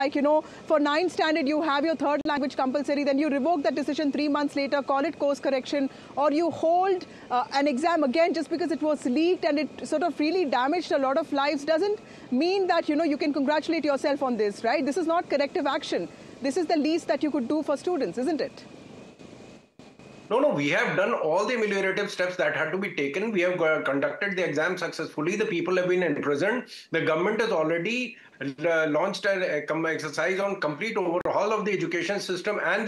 like, for 9th standard, you have your third language compulsory, then you revoke that decision 3 months later, call it course correction, or you hold an exam again just because it was leaked and it sort of really damaged a lot of lives, doesn't mean that, you can congratulate yourself on this, right? This is not corrective action. This is the least that you could do for students, isn't it? No, we have done all the ameliorative steps that had to be taken. We have conducted the exam successfully. The people have been imprisoned. The government has already launched an exercise on complete overhaul of the education system. And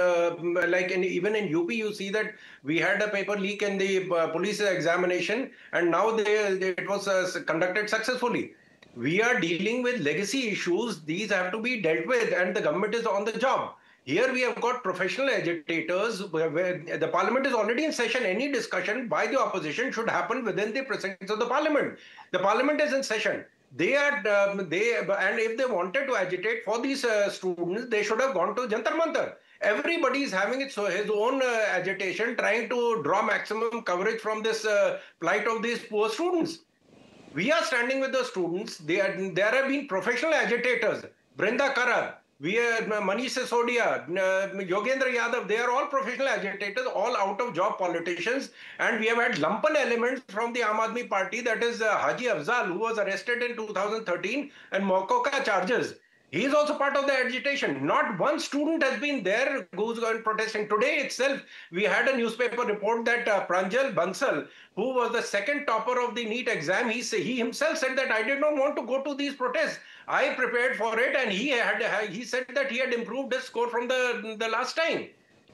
even in UP, you see that we had a paper leak in the police examination, and now it was conducted successfully. We are dealing with legacy issues. These have to be dealt with, and the government is on the job. Here we have got professional agitators where the parliament is already in session. Any discussion by the opposition should happen within the precincts of the parliament. The parliament is in session. And if they wanted to agitate for these students, they should have gone to Jantar Mantar. Everybody is having his own agitation, trying to draw maximum coverage from this plight of these poor students. We are standing with the students. There have been professional agitators. Brinda Karar, Manish Sisodia, Yogendra Yadav, they are all professional agitators, all out-of-job politicians. And we have had lumpen elements from the Aam Aadmi Party, that is Haji Afzal, who was arrested in 2013 and Mokoka charges. He is also part of the agitation. Not one student has been there who's going protesting. Today itself, we had a newspaper report that Pranjal Bansal, who was the second topper of the NEET exam, he himself said that I did not want to go to these protests. I prepared for it, and he said that he had improved his score from the last time.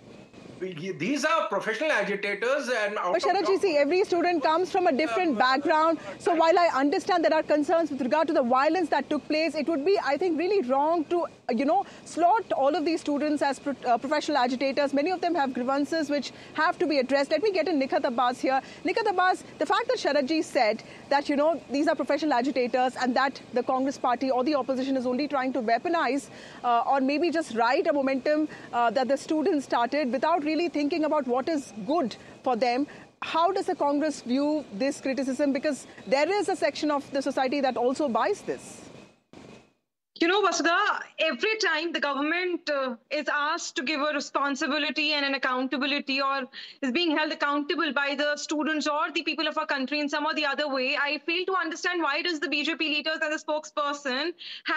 These are professional agitators. But Sharad ji, see, every student comes from a different background. So while I understand there are concerns with regard to the violence that took place, it would be, I think, really wrong to, slot all of these students as professional agitators. Many of them have grievances which have to be addressed. Let me get in Nikhat Abbas here. Nikhat Abbas, the fact that Sharad ji said that, these are professional agitators and that the Congress party or the opposition is only trying to weaponize or maybe just ride a momentum that the students started without really thinking about what is good for them. How does the Congress view this criticism? Because there is a section of the society that also buys this. Vasudha, every time the government is asked to give a responsibility and an accountability or is being held accountable by the students or the people of our country in some or the other way, I fail to understand why does the BJP leaders and the spokesperson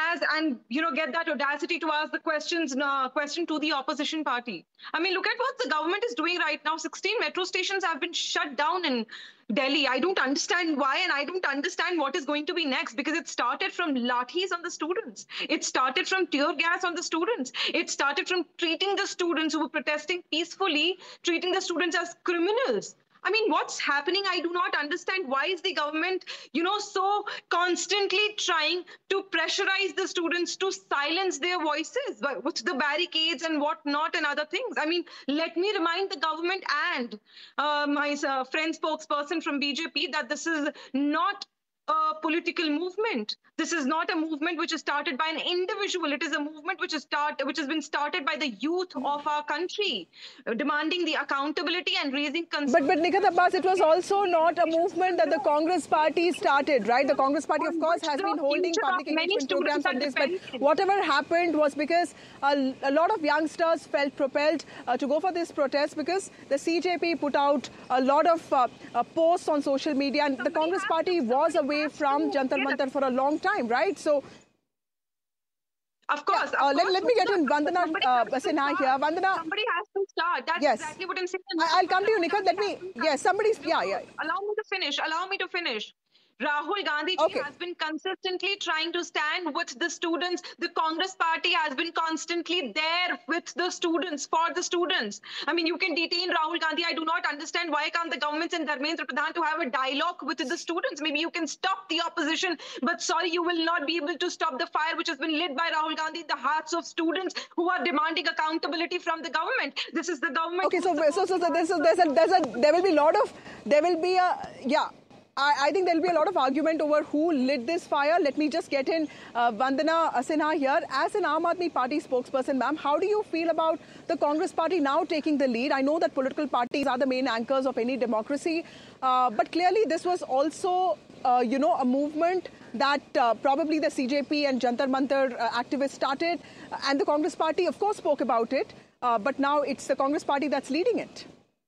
get that audacity to ask the question to the opposition party. I mean, look at what the government is doing right now. 16 metro stations have been shut down in Delhi. I don't understand why, and I don't understand what is going to be next, because it started from lathis on the students. It started from tear gas on the students. It started from treating the students who were protesting peacefully, treating the students as criminals. I mean, what's happening? I do not understand. Why is the government, so constantly trying to pressurize the students to silence their voices with the barricades and whatnot and other things? I mean, let me remind the government and my friend spokesperson from BJP that this is not a political movement. This is not a movement which is started by an individual. It is a movement which has been started by the youth of our country, demanding the accountability and raising concerns. But Nikhat Abbas, it was also not a movement that the Congress party started, right? The Congress party, of course, has been holding public engagement programs on this. But whatever happened was because a lot of youngsters felt propelled to go for this protest because the CJP put out a lot of posts on social media, and the Congress party was away from Jantar Mantar for a long time, right? So, of course. Let me get in Vandana Sinha here. Vandana, somebody has to start. That's exactly what I'm saying. I'll come to you, Nikhat. Allow me to finish. Rahul Gandhi has been consistently trying to stand with the students. The Congress party has been constantly there with the students, for the students. I mean, you can detain Rahul Gandhi. I do not understand why can't the government and Dharmendra Pradhan to have a dialogue with the students. Maybe you can stop the opposition, but sorry, you will not be able to stop the fire which has been lit by Rahul Gandhi in the hearts of students who are demanding accountability from the government. This is the government. Okay, there will be I think there will be a lot of argument over who lit this fire. Let me just get in Vandana Sinha here. As an Aam Aadmi Party spokesperson, ma'am, how do you feel about the Congress party now taking the lead? I know that political parties are the main anchors of any democracy, but clearly this was also, a movement that probably the CJP and Jantar Mantar activists started, and the Congress party, of course, spoke about it, but now it's the Congress party that's leading it.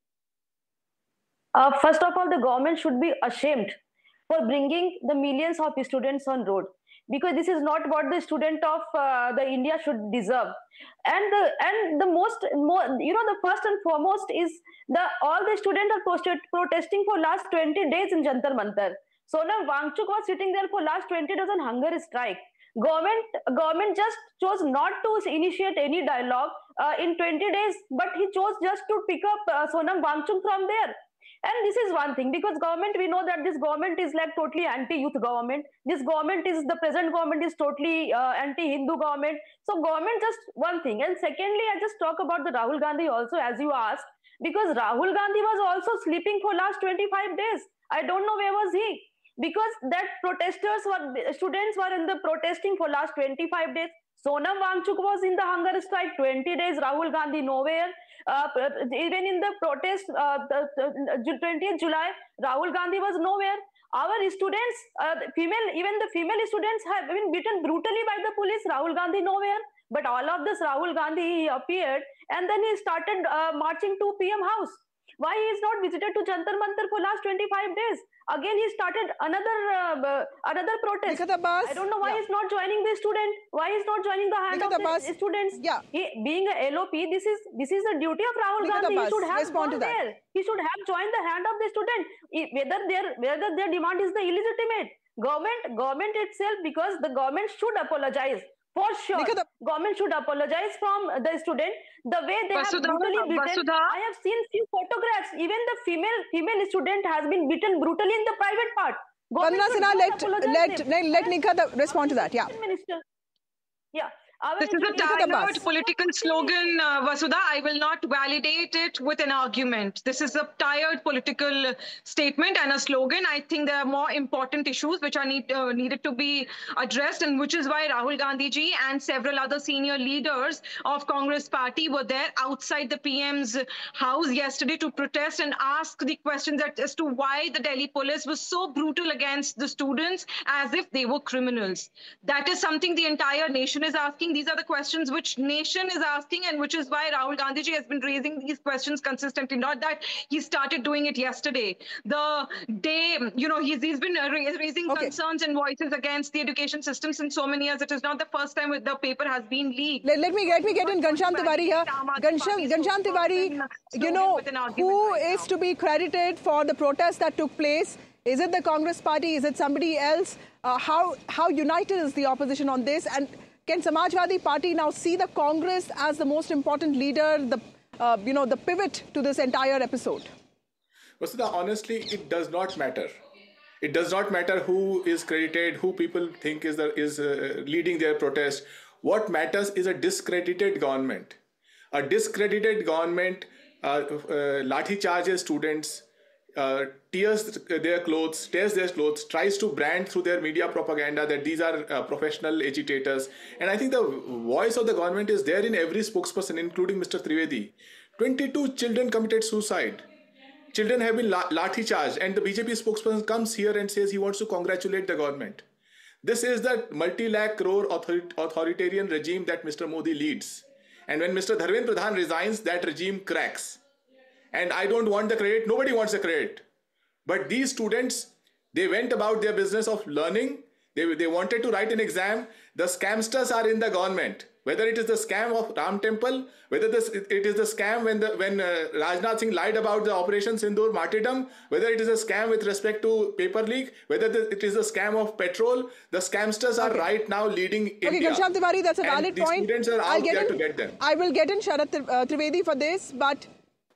First of all, the government should be ashamed for bringing the millions of students on road, because this is not what the student of the India should deserve. And the first and foremost is all the students are protesting for last 20 days in Jantar Mantar. Sonam Wangchuk was sitting there for last 20 days on hunger strike. Government just chose not to initiate any dialogue in 20 days, but he chose just to pick up Sonam Wangchuk from there. And this is one thing, because government, we know that this government is like totally anti-youth government. This government is, the present government is totally anti-Hindu government. So government just one thing. And secondly, I just talk about the Rahul Gandhi also, as you asked, because Rahul Gandhi was also sleeping for last 25 days. I don't know where was he, because that students were in the protesting for last 25 days. Sonam Wangchuk was in the hunger strike 20 days, Rahul Gandhi nowhere. Even in the protest, 20th July, Rahul Gandhi was nowhere. Our students, even the female students have been beaten brutally by the police, Rahul Gandhi nowhere. But all of this, Rahul Gandhi appeared, and then he started marching to PM House. Why he is not visited to Jantar Mantar for last 25 days? Again, he started another protest. I don't know why he's not joining the student. Why he's not joining the hand of the students? Yeah. Being a LOP, this is the duty of Rahul Gandhi. He should have gone there. He should have joined the hand of the student. Whether their demand is the illegitimate. Government itself, because the government should apologize. For sure, government should apologize from the student. The way they have brutally beaten. I have seen few photographs. Even the female student has been beaten brutally in the private part. Vandana Sinha, let Nikhat respond to that. Yeah. Minister. Yeah. This is a tired political slogan, Vasudha. I will not validate it with an argument. This is a tired political statement and a slogan. I think there are more important issues which are needed to be addressed, and which is why Rahul Gandhi ji and several other senior leaders of Congress party were there outside the PM's house yesterday to protest and ask the questions as to why the Delhi police was so brutal against the students as if they were criminals. That is something the entire nation is asking. These are the questions which nation is asking, and which is why Rahul Gandhi ji has been raising these questions consistently. Not that he started doing it yesterday. The day, he's been raising concerns and voices against the education system since so many years. It is not the first time the paper has been leaked. Let me get in Ghanshyam Tiwari here. Ghanshyam Tiwari, who is to be credited for the protest that took place? Is it the Congress party? Is it somebody else? How united is the opposition on this? And can Samajwadi Party now see the Congress as the most important leader, the pivot to this entire episode? Vasudha, honestly, it does not matter. It does not matter who is credited, who people think is leading their protest. What matters is a discredited government. A discredited government lathi charges students, tears their clothes, tries to brand through their media propaganda that these are professional agitators. And I think the voice of the government is there in every spokesperson, including Mr. Trivedi. 22 children committed suicide. Children have been lathi charged, and the BJP spokesperson comes here and says he wants to congratulate the government. This is the multi-lakh crore authoritarian regime that Mr. Modi leads. And when Mr. Dharmendra Pradhan resigns, that regime cracks. And I don't want the credit. Nobody wants the credit. But these students, they went about their business of learning. They wanted to write an exam. The scamsters are in the government. Whether it is the scam of Ram Temple, whether it is the scam when Rajnath Singh lied about the Operation Sindoor martyrdom, whether it is a scam with respect to paper leak, whether it is a scam of petrol, the scamsters are right now leading India. Okay, Ghanshyam Tiwari, that's a valid point. The students are out there to get them. I will get in Sharath Trivedi for this, but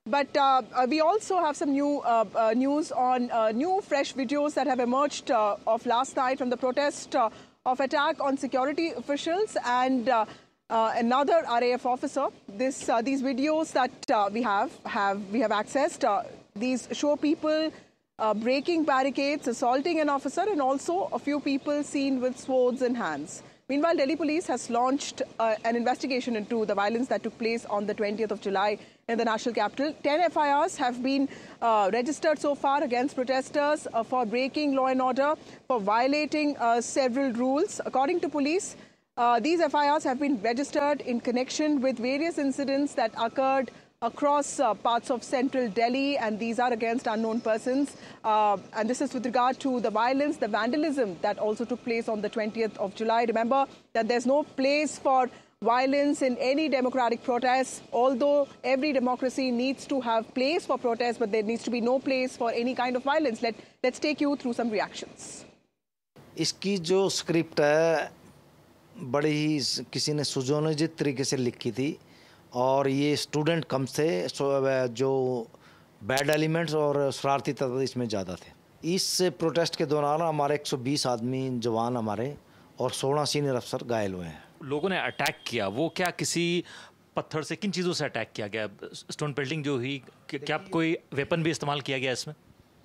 we also have some new news on new fresh videos that have emerged of last night from the protest of attack on security officials and another RAF officer. These videos that we have accessed, these show people breaking barricades, assaulting an officer, and also a few people seen with swords in hands. Meanwhile, Delhi police has launched an investigation into the violence that took place on the 20th of July in the national capital. 10 FIRs have been registered so far against protesters for breaking law and order, for violating several rules. According to police, these FIRs have been registered in connection with various incidents that occurred across parts of central Delhi, and these are against unknown persons. And this is with regard to the violence, the vandalism that also took place on the 20th of July. Remember that there's no place for violence in any democratic protest, although every democracy needs to have place for protest, but there needs to be no place for any kind of violence. Let's take you through some reactions. इसकी जो script है बड़ी ही किसी ने सुजोनित तरीके से लिखी थी, और ये स्टूडेंट कम से जो बैड एलिमेंट्स और शरारती तत्व इसमें ज़्यादा थे। इस प्रोटेस्ट के दौरान हमारे 120 आदमी जवान हमारे और 16 सीनियर अफसर घायल हुए हैं। लोगों ने अटैक किया, वो क्या किसी पत्थर से, किन चीज़ों से अटैक किया गया? स्टोन पेल्टिंग जो हुई, क्या कोई वेपन भी इस्तेमाल किया गया इसमें?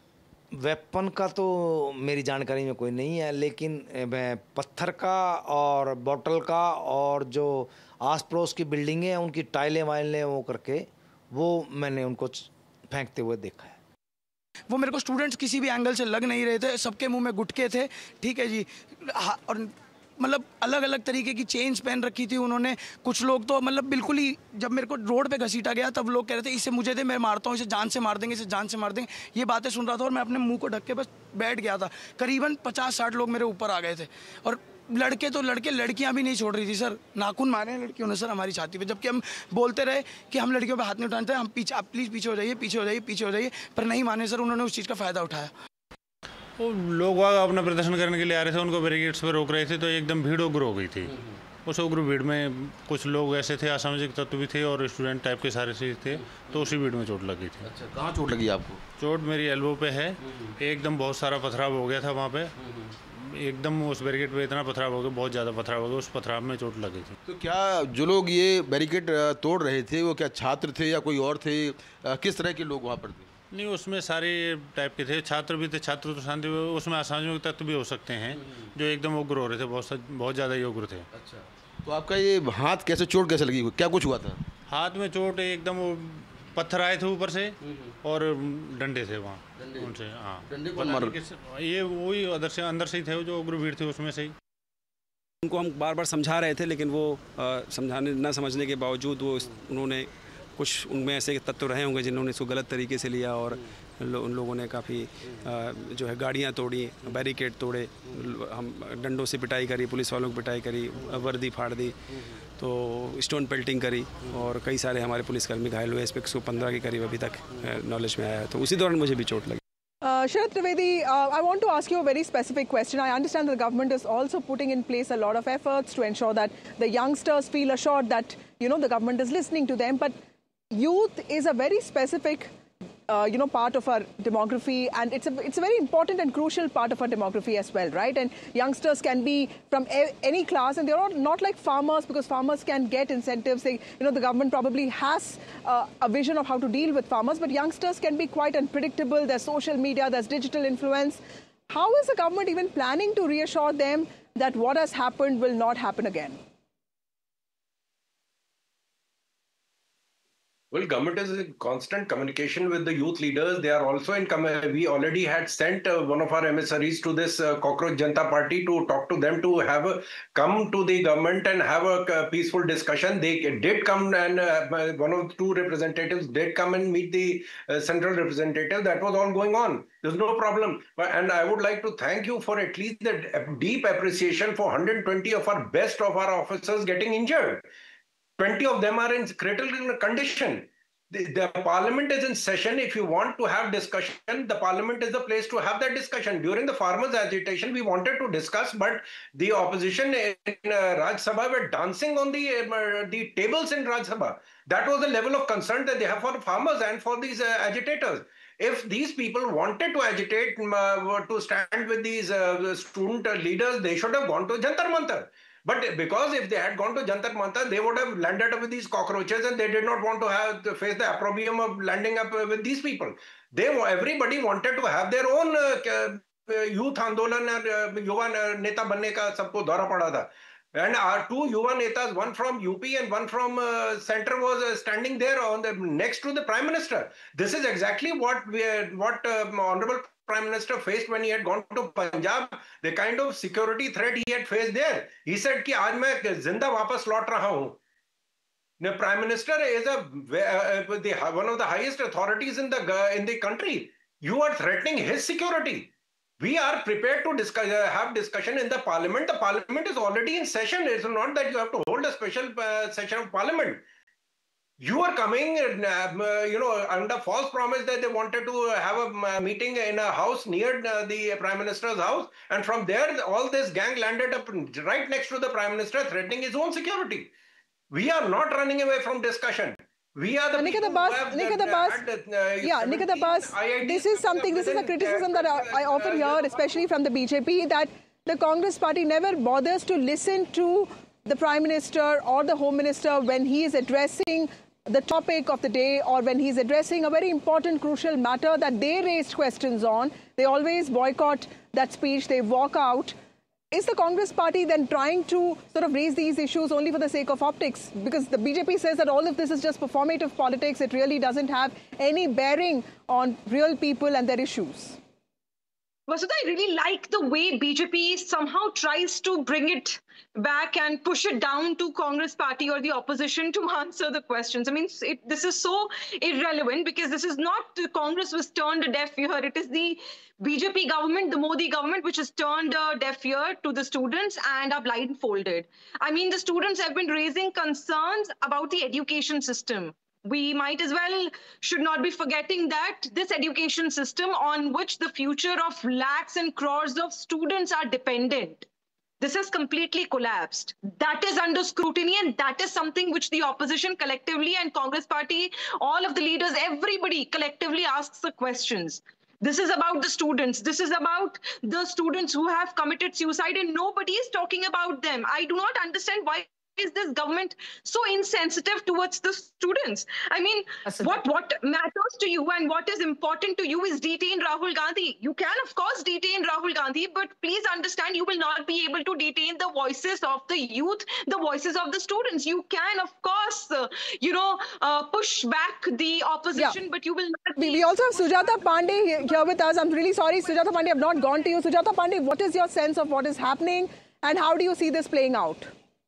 वेपन का तो मेरी जानकारी में कोई नहीं है, लेकिन पत्थर का और बॉटल का और जो आस पड़ोस की बिल्डिंगें हैं उनकी टाइलें वाइलें वो करके वो मैंने उनको फेंकते हुए देखा है। वो मेरे को स्टूडेंट्स किसी भी एंगल से लग नहीं रहे थे, सबके मुंह में गुटके थे, ठीक है जी, और मतलब अलग अलग तरीके की चेन्स पहन रखी थी उन्होंने। कुछ लोग तो मतलब बिल्कुल ही, जब मेरे को रोड पे घसीटा गया तब लोग कह रहे थे इसे मुझे दे, मैं मारता हूँ, इसे जान से मार देंगे, इसे जान से मार देंगे। ये बातें सुन रहा था और मैं अपने मुंह को ढक के बस बैठ गया था। करीबन 50-60 लोग मेरे ऊपर आ गए थे, और लड़के तो लड़के, लड़कियां भी नहीं छोड़ रही थी सर। नाखून मारे हैं लड़कियों ने सर हमारी छाती पे, जबकि हम बोलते रहे कि हम लड़कियों पे हाथ नहीं उठाते, हम पीछे, आप प्लीज़ पीछे हो जाइए, पीछे हो जाइए, पीछे हो जाइए, पर नहीं माने सर। उन्होंने उस चीज़ का फ़ायदा उठाया। वो लोग वहाँ अपना प्रदर्शन करने के लिए आ रहे थे, उनको बैरिकेड्स पर रोक रहे थे, तो एकदम भीड़ उग्र हो गई थी। उस उग्र भीड़ में कुछ लोग ऐसे थे, असामाजिक तत्व भी थे और स्टूडेंट टाइप के सारे चीज़ थे, तो उसी भीड़ में चोट लगी थी। अच्छा, कहाँ चोट लगी आपको? चोट मेरी एल्बो पे है, एकदम बहुत सारा पथराव हो गया था वहाँ पे, एकदम उस बैरिकेड पे इतना पथराव हो गया, बहुत ज़्यादा पथराव हो गया, उस पथराव में चोट लगी थी। तो क्या जो लोग ये बैरिकेड तोड़ रहे थे वो क्या छात्र थे या कोई और थे? किस तरह के लोग वहाँ पर थे? नहीं, उसमें सारे टाइप के थे, छात्र भी थे, छात्र तो शांति, उसमें असामाजिक तत्व भी हो सकते हैं जो एकदम उग्र हो रहे थे, बहुत ज़्यादा ही उग्र थे। अच्छा, तो आपका ये हाथ कैसे, चोट कैसे लगी, क्या कुछ हुआ था? हाथ में चोट एकदम, वो पत्थर आए थे ऊपर से और डंडे थे वहाँ उनसे। हाँ, डंडे कौन मार? ये वही अंदर से ही थे, जो उग्र भीड़ थे उसमें से ही। उनको हम बार बार समझा रहे थे, लेकिन वो समझाने न समझने के बावजूद वो उन्होंने, कुछ उनमें ऐसे तत्व रहे होंगे जिन्होंने इसको गलत तरीके से लिया, और उन लोगों ने काफ़ी जो है गाड़ियाँ तोड़ी, बैरिकेड तोड़े, हम डंडों से पिटाई करी, पुलिस वालों की पिटाई करी, वर्दी फाड़ दी, तो स्टोन पेल्टिंग करी, और कई सारे हमारे पुलिसकर्मी घायल हुए। इसमें 115 के करीब अभी तक नॉलेज में आया है, तो उसी दौरान मुझे भी चोट लगी। Sharad Trivedi, I want to ask you a very specific question. I understand the government is also putting in place a lot of efforts to ensure that the youngsters feel assured that, the government is listening to them. But youth is a very specific, part of our demography, and it's a very important and crucial part of our demography as well, right? And youngsters can be from any class, and they're not like farmers, because farmers can get incentives. The government probably has a vision of how to deal with farmers, but youngsters can be quite unpredictable. There's social media, there's digital influence. How is the government even planning to reassure them that what has happened will not happen again? Well, government is in constant communication with the youth leaders. They are also in. We already had sent one of our emissaries to this Cockroach Janata Party to talk to them, to come to the government and have a peaceful discussion. They did come, and one of the two representatives did come and meet the central representative. That was all going on. There's no problem. And I would like to thank you for at least the deep appreciation for 120 of our best of our officers getting injured. 20 of them are in critical condition. The parliament is in session. If you want to have discussion, the parliament is the place to have that discussion. During the farmers' agitation, we wanted to discuss, but the opposition in Rajya Sabha were dancing on the tables in Rajya Sabha. That was the level of concern that they have for farmers and for these agitators. If these people wanted to agitate, to stand with these student leaders, they should have gone to Jantar Mantar. But because if they had gone to Jantar Mantar, they would have landed up with these cockroaches, and they did not want to have to face the opprobrium of landing up with these people. Everybody wanted to have their own youth आंदोलन और युवा नेता बनने का सबको दौरा पड़ा था. And our two Yuva Netas, one from UP and one from center, was standing there on the next to the Prime Minister. This is exactly what Honorable Prime Minister faced when he had gone to Punjab. The kind of security threat he had faced there. He said कि आज मैं जिंदा वापस लौट रहा हूँ. The Prime Minister is one of the highest authorities in the country. You are threatening his security. We are prepared to have discussion in the Parliament. The Parliament is already in session. It's not that you have to hold a special session of Parliament. You are coming, under false promise that they wanted to have a meeting in a house near the Prime Minister's house, and from there, all this gang landed up right next to the Prime Minister, threatening his own security. We are not running away from discussion. We are the Nikat Abbas, this is a criticism that I often hear, especially from the BJP, that the Congress party never bothers to listen to the Prime Minister or the Home Minister when he is addressing the topic of the day or when he's addressing a very important, crucial matter that they raised questions on. They always boycott that speech, they walk out. Is the Congress party then trying to sort of raise these issues only for the sake of optics? Because the BJP says that all of this is just performative politics. It really doesn't have any bearing on real people and their issues. Vasudha, I really like the way BJP somehow tries to bring it back and push it down to Congress party or the opposition to answer the questions. I mean, this is so irrelevant because this is not Congress was turned a deaf ear. It is the BJP government, the Modi government, which has turned a deaf ear to the students and are blindfolded. I mean, the students have been raising concerns about the education system. We might as well should not be forgetting that this education system on which the future of lakhs and crores of students are dependent, this has completely collapsed. That is under scrutiny, and that is something which the opposition collectively and Congress party, all of the leaders, everybody collectively asks the questions. This is about the students. This is about the students who have committed suicide, and nobody is talking about them. I do not understand why is this government so insensitive towards the students? I mean, what matters to you and what is important to you is detain Rahul Gandhi. You can, of course, detain Rahul Gandhi, but please understand you will not be able to detain the voices of the youth, the voices of the students. You can, of course, push back the opposition, but you will not. We also have Sujata Pandey here with us. I'm really sorry, Sujata Pandey, I've not gone to you. Sujata Pandey, what is your sense of what is happening and how do you see this playing out?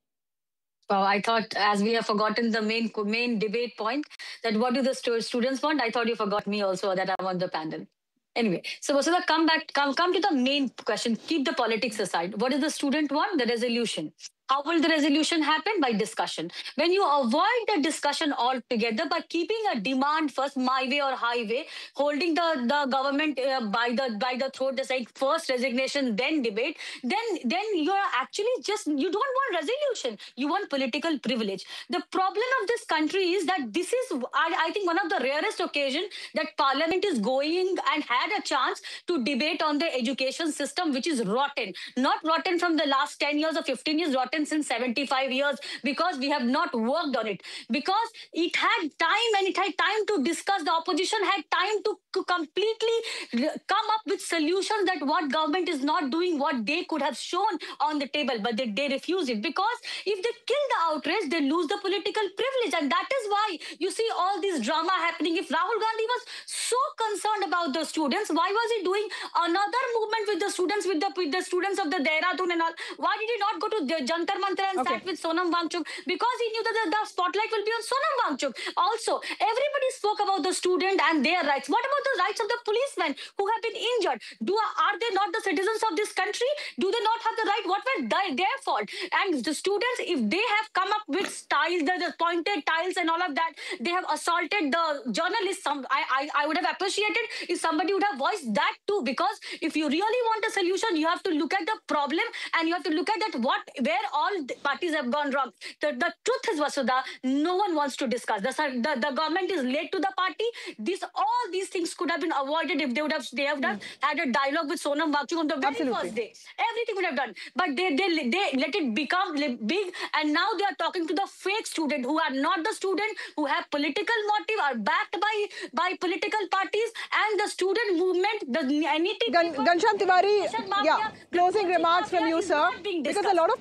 Well, I thought, as we have forgotten the main debate point, that what do the students want? I thought you forgot me also, that I'm on the panel. Anyway, so Vasudha, come to the main question. Keep the politics aside. What does the student want? The resolution. How will the resolution happen? By discussion. When you avoid the discussion altogether by keeping a demand first, my way or highway, holding the government by the throat, saying first resignation, then debate, then you are actually you don't want resolution. You want political privilege. The problem of this country is that this is, I think, one of the rarest occasions that Parliament is going and had a chance to debate on the education system, which is rotten. Not rotten from the last 10 years or 15 years, rotten since 75 years, because we have not worked on it, because it had time and it had time to discuss. The opposition had time to completely come up with solutions that what government is not doing, what they could have shown on the table, but they refuse it, because if they kill the outrage, they lose the political privilege. And that is why you see all this drama happening. If Rahul Gandhi was so concerned about the students, why was he doing another movement with the students, with the students of the Dehradun and all? Why did he not go to the Jantar Mantar and sat with Sonam Wangchuk? Because he knew that the spotlight will be on Sonam Wangchuk. Also, everybody spoke about the student and their rights. What about the rights of the policemen who have been injured? Are they not the citizens of this country? Do they not have the right? What were their fault? And the students, if they have come up with styles, the pointed tiles and all of that, they have assaulted the journalists. I would have appreciated if somebody would have voiced that too, because if you really want a solution, you have to look at the problem and you have to look at that where all the parties have gone wrong. The truth is, Vasudha, no one wants to discuss. The government is late to the party. All these things could have been avoided if they would have had a dialogue with Sonam Wangchuk on the very first day. Everything would have done. But they let it become big, and now they are talking to the fake student who are not the student, who have political motive, are backed by political parties, and the student movement, Ghanshyam Tiwari, closing remarks from you, sir. Because a lot of points that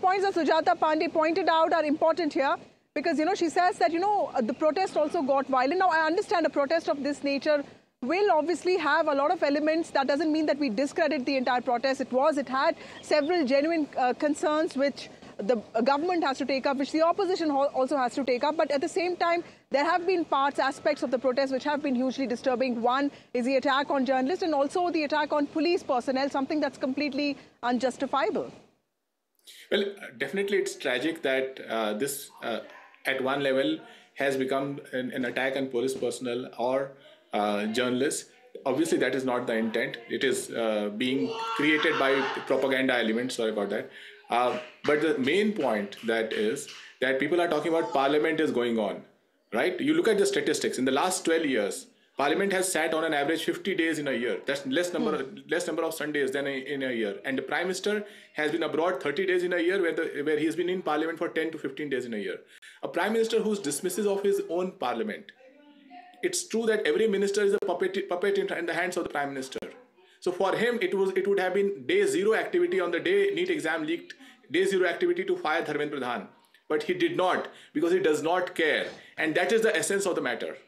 Sujata Pandey pointed out are important here, because, she says that, the protest also got violent. Now, I understand a protest of this nature will obviously have a lot of elements. That doesn't mean that we discredit the entire protest. It had several genuine concerns which the government has to take up, which the opposition also has to take up. But at the same time, there have been aspects of the protest which have been hugely disturbing. One is the attack on journalists and also the attack on police personnel, something that's completely unjustifiable. Well, definitely it's tragic that this, at one level, has become an attack on police personnel or journalists. Obviously, that is not the intent. It is being created by propaganda elements. Sorry about that. But the main point that is that people are talking about Parliament is going on, right? You look at the statistics. In the last 12 years, Parliament has sat on an average 50 days in a year. That's less number of Sundays than in a year. And the Prime Minister has been abroad 30 days in a year, where he has been in Parliament for 10 to 15 days in a year. A Prime Minister who dismisses of his own Parliament. It's true that every minister is a puppet in the hands of the Prime Minister. So for him, it would have been day zero activity on the day NEET exam leaked, day zero activity to fire Dharmendra Pradhan. But he did not, because he does not care. And that is the essence of the matter.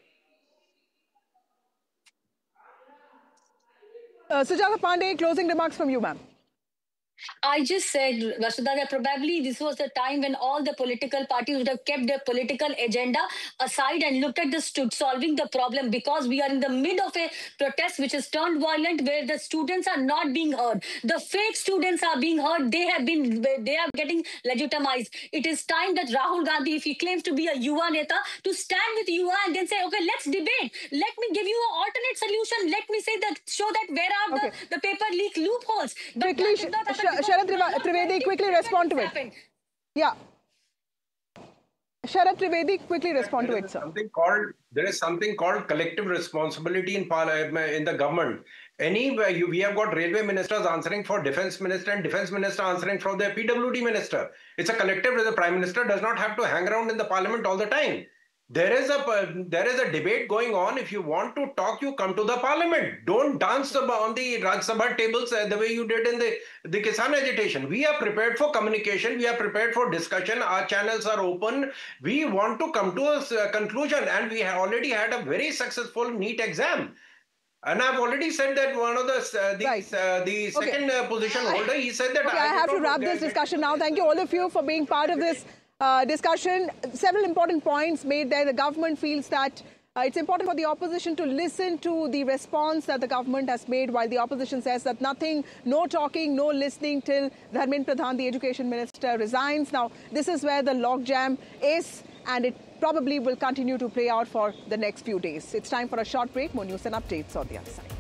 Sujata Pandey, closing remarks from you, ma'am. I just said, Vasudha, that probably this was the time when all the political parties would have kept their political agenda aside and looked at solving the problem, because we are in the mid of a protest which has turned violent, where the students are not being heard. The fake students are being heard. They are getting legitimized. It is time that Rahul Gandhi, if he claims to be a Yuva Neta, to stand with Yuva and then say, okay, let's debate. Let me give you an alternate solution. Let me show that where are the paper leak loopholes. But quickly, Sharad Trivedi, quickly respond to it. Yeah. Sharad Trivedi, quickly respond to it, sir. There is something called collective responsibility in the government. Anyway, we have got railway ministers answering for defense minister and defense minister answering for the PWD minister. It's a collective. The Prime Minister does not have to hang around in the Parliament all the time. There is a debate going on. If you want to talk, you come to the Parliament. Don't dance on the Rajya Sabha tables the way you did in the Kisan agitation. We are prepared for communication. We are prepared for discussion. Our channels are open. We want to come to a conclusion, and we have already had a very successful NEET exam. And I've already said that one of the second position holder, he said that I have to wrap this discussion now. Thank you all of you for being part of this discussion. Several important points made there. The government feels that it's important for the opposition to listen to the response that the government has made, while the opposition says that nothing, no talking, no listening till Dharmendra Pradhan, the education minister, resigns. Now, this is where the logjam is, and it probably will continue to play out for the next few days. It's time for a short break. More news and updates on the other side.